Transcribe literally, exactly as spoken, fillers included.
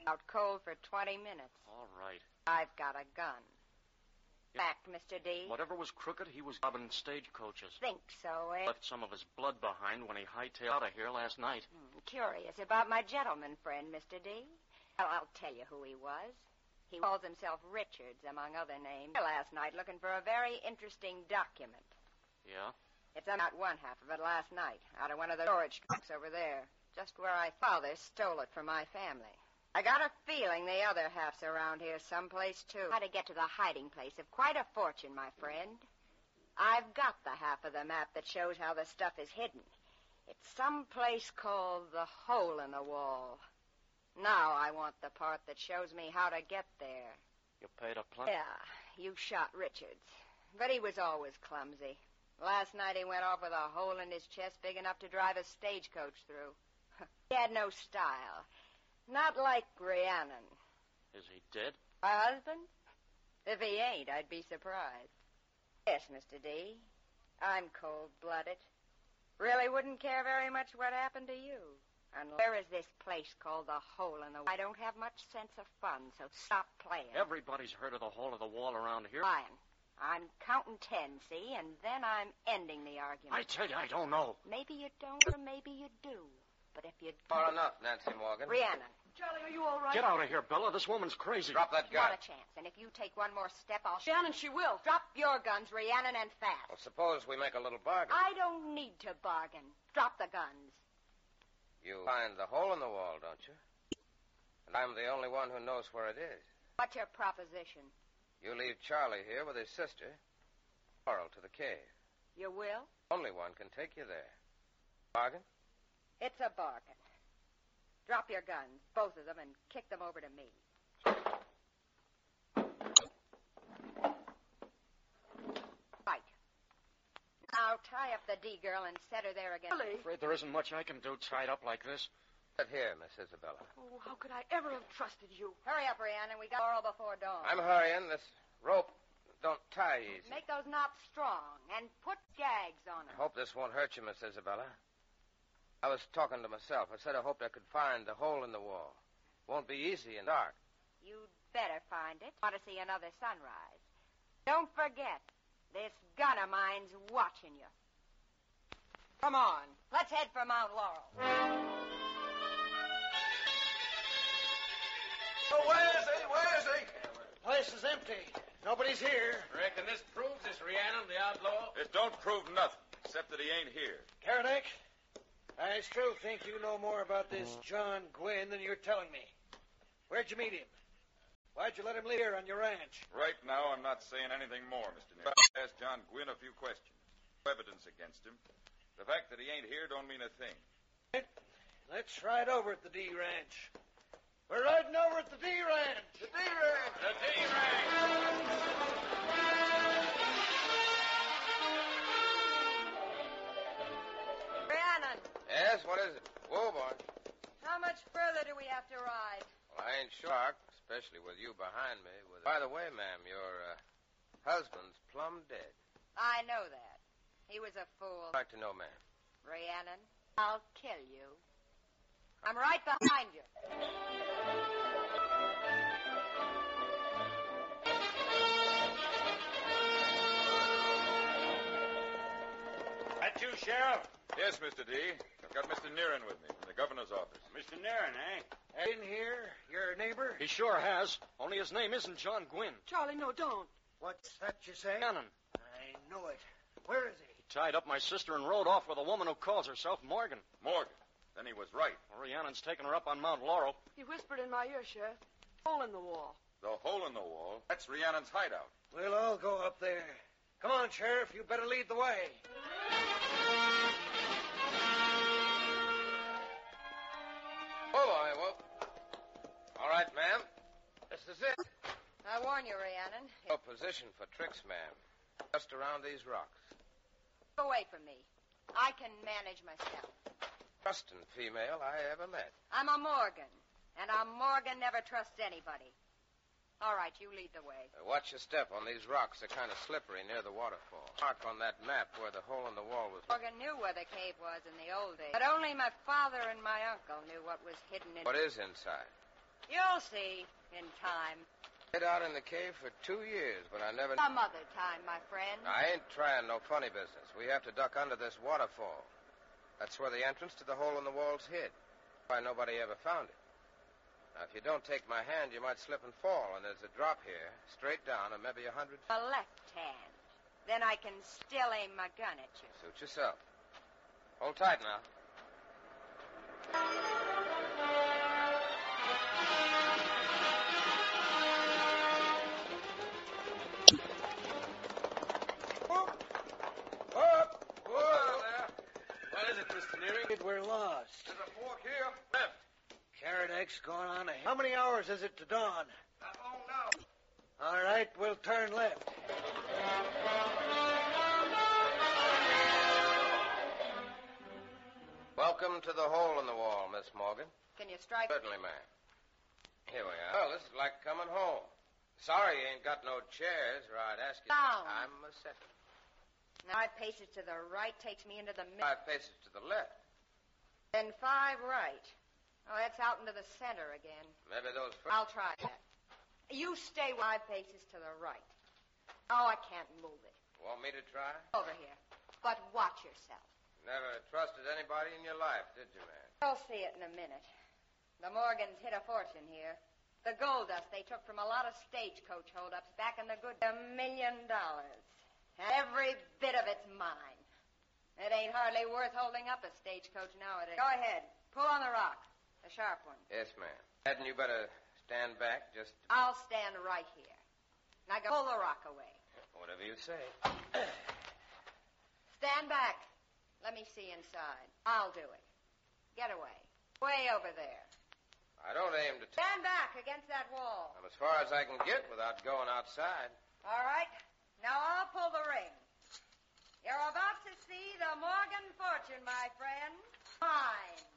Out cold for twenty minutes. All right. I've got a gun. Fact, Mister D. Whatever was crooked, he was robbing stagecoaches. Think so, eh? Left some of his blood behind when he hightailed out of here last night. Hmm, curious about my gentleman friend, Mister D. Well, I'll tell you who he was. He calls himself Richards, among other names. Last night looking for a very interesting document. Yeah? It's about one half of it last night, out of one of the storage trucks over there, just where I father stole it from my family. I got a feeling the other half's around here someplace, too. How to get to the hiding place of quite a fortune, my friend. I've got the half of the map that shows how the stuff is hidden. It's some place called the Hole in the Wall. Now I want the part that shows me how to get there. You paid a plenty? Yeah, you shot Richards. But he was always clumsy. Last night he went off with a hole in his chest big enough to drive a stagecoach through. He had no style. Not like Rhiannon. Is he dead? My husband? If he ain't, I'd be surprised. Yes, Mister D. I'm cold-blooded. Really wouldn't care very much what happened to you. And where is this place called the Hole in the Wall? I don't have much sense of fun, so stop playing. Everybody's heard of the Hole in the Wall around here. Fine. I'm counting ten, see? And then I'm ending the argument. I tell you, I don't know. Maybe you don't, or maybe you do. But if you don't... Far enough, Nancy Morgan. Rhiannon. Charlie, are you all right? Get out of here, Bella. This woman's crazy. Drop that gun. Not a chance. And if you take one more step, I'll... Rhiannon, she will. Drop your guns, Rhiannon, and fast. Well, suppose we make a little bargain. I don't need to bargain. Drop the guns. You find the hole in the wall, don't you? And I'm the only one who knows where it is. What's your proposition? You leave Charlie here with his sister. Laurel to the cave. You will? Only one can take you there. Bargain? It's a bargain. Drop your guns, both of them, and kick them over to me. Right. Now tie up the D girl and set her there again. Really? I'm afraid there isn't much I can do tied up like this. Sit here, Miss Isabella. Oh, how could I ever have trusted you? Hurry up, Rhiannon. We got Laurel before dawn. I'm hurrying. This rope don't tie easy. Make those knots strong and put gags on I them. hope this won't hurt you, Miss Isabella. I was talking to myself. I said I hoped I could find the hole in the wall. Won't be easy in the dark. You'd better find it. Want to see another sunrise. Don't forget, this gun of mine's watching you. Come on. Let's head for Mount Laurel. Oh, where is he? Where is he? The place is empty. Nobody's here. Reckon this proves this Rhiannon, the outlaw? It don't prove nothing, except that he ain't here. Karnak, I still think you know more about this John Gwynn than you're telling me. Where'd you meet him? Why'd you let him live here on your ranch? Right now, I'm not saying anything more, Mister Nick. I asked John Gwynn a few questions. No evidence against him. The fact that he ain't here don't mean a thing. Let's ride over at the D Ranch. We're riding over at the D Ranch. The D Ranch! The D Ranch! Rhiannon, Yes, what is it? Whoa, boy. how much further do we have to ride? Well, I ain't sure, especially with you behind me. With... By the way, ma'am, your uh, husband's plumb dead. I know that. He was a fool. I'd like to know, ma'am. Rhiannon, I'll kill you. I'm right behind you. That you, Sheriff? Yes, Mister D. I've got Mister Nearin with me from the governor's office. Mister Nerin, eh? In here, your neighbor? He sure has. Only his name isn't John Gwynn. Charlie, no, don't. What's that you say? Rhiannon. I know it. Where is he? He tied up my sister and rode off with a woman who calls herself Morgan. Morgan. Then he was right. Well, Rhiannon's taken her up on Mount Laurel. He whispered in my ear, Sheriff. Hole in the wall. The hole in the wall, that's Rhiannon's hideout. We'll all go up there. Come on, Sheriff. You better lead the way. Whoa, boy, whoa. All right, ma'am. This is it. I warn you, Rhiannon. No position for tricks, ma'am. Just around these rocks. Get away from me. I can manage myself. Trusting female I ever met. I'm a Morgan, and a Morgan never trusts anybody. All right, you lead the way. Uh, watch your step on these rocks. They're kind of slippery near the waterfall. Mark on that map where the hole in the wall was. Morgan knew where the cave was in the old days, but only my father and my uncle knew what was hidden in... What is inside? You'll see in time. Stayed out in the cave for two years, but I never... Some other time, my friend. I ain't trying no funny business. We have to duck under this waterfall. That's where the entrance to the hole in the wall's hid. Why nobody ever found it. Now, if you don't take my hand, you might slip and fall, and there's a drop here, straight down, and maybe a hundred... A left hand. Then I can still aim my gun at you. Suit yourself. Hold tight now. We're lost. There's a fork here. Left. Carrot X going on ahead. How many hours is it to dawn? Not long now. All right, we'll turn left. Welcome to the hole in the wall, Miss Morgan. Can you strike? Certainly, ma'am. Here we are. Well, this is like coming home. Sorry you ain't got no chairs, or I'd ask you... Down. I'm a second. Five paces to the right takes me into the middle. Five paces to the left. Then five right. Oh, that's out into the center again. Maybe those... Fr- I'll try that. You stay five paces to the right. Oh, I can't move it. Want me to try? Over here. But watch yourself. Never trusted anybody in your life, did you, man? You'll see it in a minute. The Morgans hit a fortune here. The gold dust they took from a lot of stagecoach holdups back in the good... A million dollars. And every bit of it's mine. It ain't hardly worth holding up a stagecoach nowadays. Go ahead. Pull on the rock. The sharp one. Yes, ma'am. Hadn't you better stand back, just... I'll stand right here. Now go pull the rock away. Whatever you say. Stand back. Let me see inside. I'll do it. Get away. Way over there. I don't aim to... T- Stand back against that wall. I'm as far as I can get without going outside. All right. Now I'll pull the ring. You're about to see the Morgan fortune, my friend. Mine.